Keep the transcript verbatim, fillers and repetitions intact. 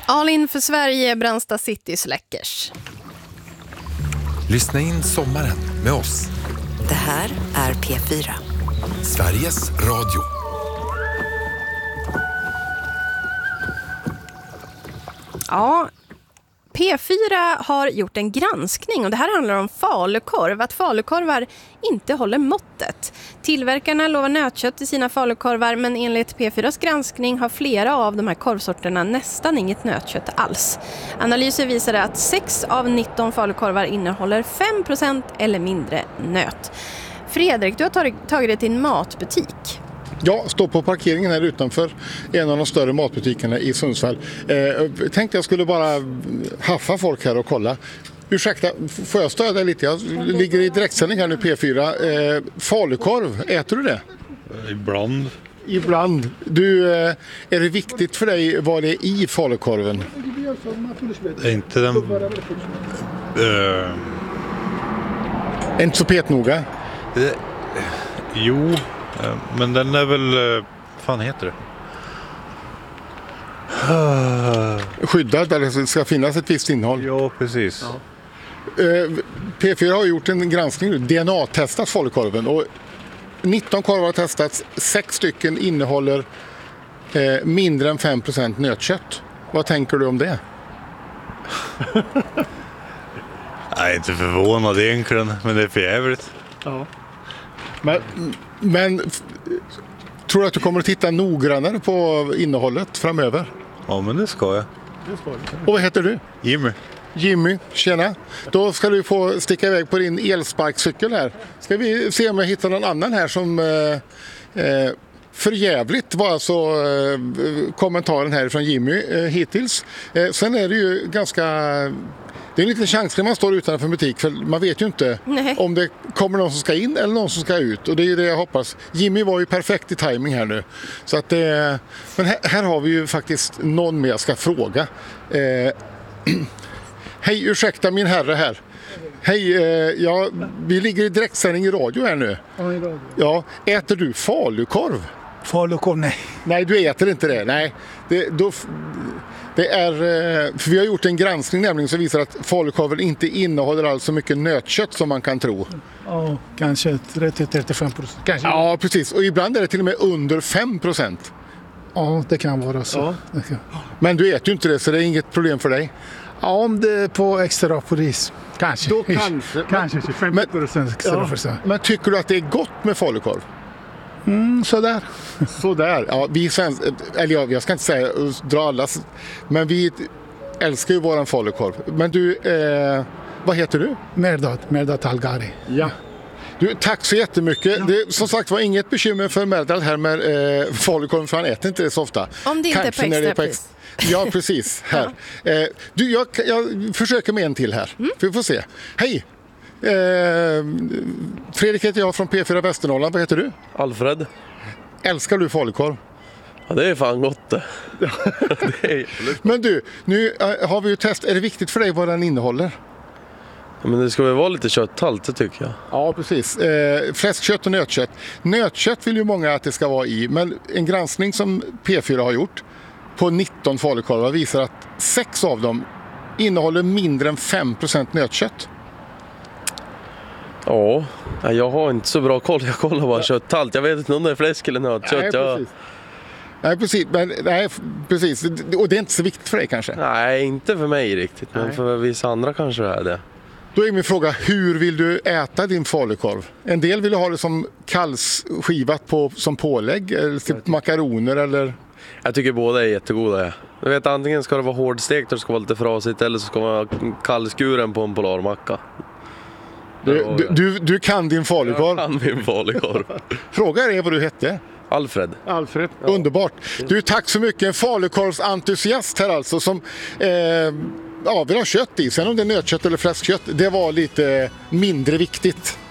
All in för Sverige, Brandsta City släckers. Lyssna in sommaren med oss. Det här är P fyra. Sveriges Radio. Ja, P fyra har gjort en granskning och det här handlar om falukorv. Att falukorvar inte håller måttet. Tillverkarna lovar nötkött i sina falukorvar, men enligt P fyras granskning har flera av de här korvsorterna nästan inget nötkött alls. Analyser visade att sex av nitton falukorvar innehåller fem procent eller mindre nöt. Fredrik, du har tagit, tagit det till en matbutik. Ja, står på parkeringen här utanför en av de större matbutikerna i Sundsvall. Eh, tänkte jag skulle bara haffa folk här och kolla. Ursäkta, får jag stöda lite? Jag ligger i direktsändning här nu P fyra. Eh, falukorv, äter du det? Ibland. Ibland. Du, eh, är det viktigt för dig vad det är i falukorven? Det är inte den... Uh, är inte så petnoga? Det, jo, men den är väl... Vad fan heter det? Skyddad, eller det ska finnas ett visst innehåll. Ja, precis. Ja. Eh, P fyra har gjort en granskning nu, D N A-testat falukorven. Och nitton korvar har testats, sex stycken innehåller eh, mindre än fem procent nötkött. Vad tänker du om det? Jag är inte förvånad egentligen, men det är för jävligt. Ja. Men, men tror du att du kommer att titta noggrannare på innehållet framöver? Ja, men det ska jag. Det ska jag. Och vad heter du? Jimmy. Jimmy, tjena. Då ska du få sticka iväg på din elsparkcykel här. Ska vi se om jag hittar någon annan här som eh, eh, förjävligt var alltså eh, kommentaren här från Jimmy eh, hittills. Eh, sen är det ju ganska... Det är en liten chans när man står utanför en butik, för man vet ju inte Nej. om det kommer någon som ska in eller någon som ska ut. Och det är ju det jag hoppas. Jimmy var ju perfekt i timing här nu. Så att, eh, men här, här har vi ju faktiskt någon mer jag ska fråga. Eh, Hej, ursäkta min herre här. Hej, eh, ja, vi ligger i direktsändning i radio här nu. Ja, i radio. Ja, äter du falukorv? Falukorv, nej. Nej, du äter inte det. Nej, det, då, det är, för vi har gjort en granskning nämligen som visar att falukorven inte innehåller alls så mycket nötkött som man kan tro. Ja, kanske trettio till trettiofem procent. Kanske. Ja, precis. Och ibland är det till och med under fem procent. Ja, det kan vara så. Ja. Men du äter ju inte det, så det är inget problem för dig. Ja, om det är på extra pris. Kanske. Då kanske. Kanske femtio procent extra ja. för. Men tycker du att det är gott med falukorv? Mm, sådär. Sådär. Ja, vi svensk, eller jag, jag ska inte säga dra alla, men vi älskar ju våran falukorv. Men du, eh, vad heter du? Merdad, Merdad Algari. Ja. Du, tack så jättemycket. Ja. Det som sagt var inget bekymmer för Merdad här med eh, falukorv, för han äter inte det så ofta. Om det inte Kanske är på extra pris. Ja, precis. Här. Ja. Eh, du, jag, jag försöker med en till här. Mm. Vi får se. Hej! Eh, Fredrik heter jag från P fyra Västernorrland. Vad heter du? Alfred. Älskar du falukorv? Ja, det är fan gott det. Det är... Men du, nu äh, har vi ju test. Är det viktigt för dig vad den innehåller? Ja, men det ska väl vara lite kötthalt, det tycker jag. Ja, precis. Eh, fläskkött och nötkött. Nötkött vill ju många att det ska vara i. Men en granskning som P fyra har gjort på nitton falukorvar visar att sex av dem innehåller mindre än fem procent nötkött. Ja, jag har inte så bra koll. Jag kollar bara kötthalt. Jag vet inte om det är fläsk eller nötkött. Nej, precis. Jag... Nej, precis. Men, nej, precis. Och det är inte så viktigt för dig kanske? Nej, inte för mig riktigt. Men nej. För vissa andra kanske det är det. Då är min fråga, hur vill du äta din falukorv? En del vill ha det som kallsskivat på, som pålägg, eller typ makaroner eller... Jag tycker båda är jättegoda. Jag vet, antingen ska det vara hårdstekt och det ska vara lite frasigt, eller så ska man ha kallskuren på en polarmacka. Du, du, du, du kan din falukorv. Jag kan min falukorv. Fråga är vad du hette. Alfred. Alfred, ja. Underbart. Du, tack så mycket. En falukorvsentusiast här alltså som eh, ja, vill ha kött i. Sen om det är nötkött eller fläskkött, det var lite mindre viktigt.